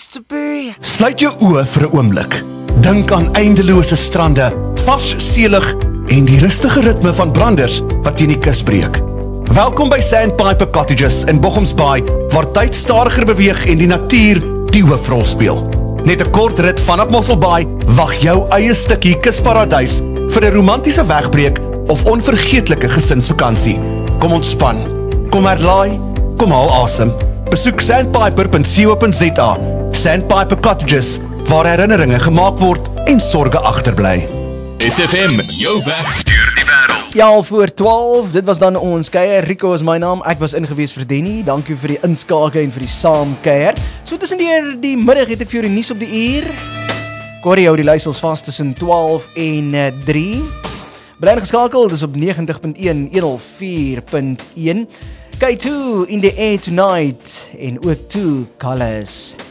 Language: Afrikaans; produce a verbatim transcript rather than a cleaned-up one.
used to be. Sluit jou oë vir 'n oomblik. Dink aan eindelose strande, vars seelig en die rustige ritme van branders wat teen die kus breek. Welkom by Sandpiper Cottages in Bochums Bay, waar tyd stadiger beweeg en die natuur die hoofrol speel. Net 'n kort rit vanaf Mossel Bay wag jou eie stukkie kusparadys vir 'n romantiese wegbreek of onvergeetlike gesinsvakansie. Kom ontspan, kom herlaai, kom haal asem. Besoek sandpiper punt co punt za. Sandpiper Cottages, waar herinneringe gemaak word en sorge agterbly. S F M, jou weg deur die wêreld. Ja, al voor twaalf, dit was dan ons kuier. Rico is my naam, ek was ingewees vir Denny. Dankie vir die inskakel en vir die saamkuier. So tussen die, die middag het ek vir jou die nuus op die uur. Corrie hou die luisters vast tussen twaalf en drie. Bly ingeskakel, dis op negentig punt een, honderd vier punt een. K twee in the air tonight en ook two colors.